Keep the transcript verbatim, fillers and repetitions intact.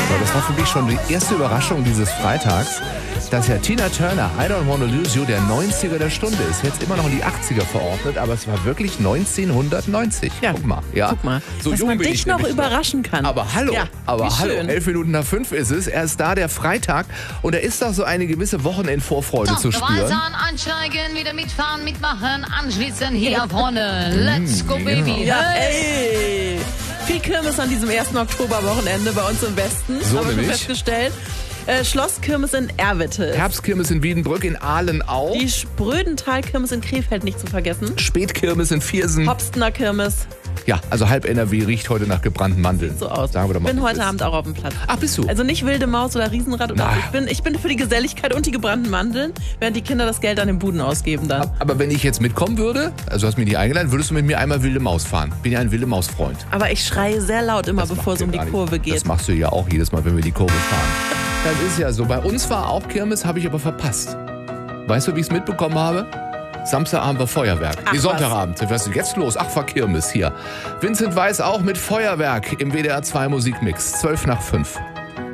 Weil das war für mich schon die erste Überraschung dieses Freitags, dass ja Tina Turner, I Don't Wanna Lose You, der neunziger der Stunde ist. Jetzt immer noch in die achtziger verordnet, aber es war wirklich neunzehnhundertneunzig. Ja, guck mal. Ja. Guck mal, So dass jung man bin dich ich noch nämlich überraschen kann. Aber hallo, Ja, aber wie hallo, schön. elf Minuten nach fünf ist es. Er ist da, der Freitag. Und da ist doch so eine gewisse Wochenendvorfreude zu spüren. Ansteigen, wieder mitfahren, mitmachen, anschließen hier vorne. Let's go, Baby. Ja, ey. Viel Kirmes an diesem ersten Oktoberwochenende bei uns im Westen. So haben wir schon nämlich. festgestellt. Äh, Schlosskirmes in Erwitte. Herbstkirmes in Wiedenbrück, in Aalen auch. Die Sprödentalkirmes in Krefeld nicht zu vergessen. Spätkirmes in Viersen. Hopstener Kirmes. Ja, also halb N R W riecht heute nach gebrannten Mandeln. So aus. Sagen wir doch mal, Ich bin wie es heute ist. Abend auch auf dem Platz. Ach, bist du? Also nicht wilde Maus oder Riesenrad oder Na. so. Ich bin, ich bin für die Geselligkeit und die gebrannten Mandeln, während die Kinder das Geld an den Buden ausgeben dann. Aber wenn ich jetzt mitkommen würde, also du hast mich nicht eingeladen, würdest du mit mir einmal wilde Maus fahren. Bin ja ein wilde Maus-Freund. Aber ich schreie sehr laut immer, Das bevor macht es um ihr die gar nicht. Kurve geht. Das machst du ja auch jedes Mal, wenn wir die Kurve fahren. Das ist ja so. Bei uns war auch Kirmes, habe ich aber verpasst. Weißt du, wie ich es mitbekommen habe? Samstagabend war Feuerwerk. Ach, Nee, Sonntagabend. Was ist jetzt los? Ach, war Kirmes hier. Vincent Weiss auch mit Feuerwerk im W D R zwei Musikmix. zwölf nach fünf.